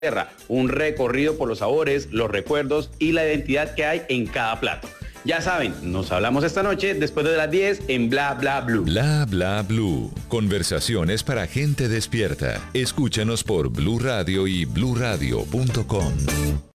tierra, un recorrido por los sabores, los recuerdos y la identidad que hay en cada plato. Ya saben, nos hablamos esta noche después de las 10 en Bla Bla Blue. Bla Bla Blue. Conversaciones para gente despierta. Escúchanos por Blue Radio y bluradio.com.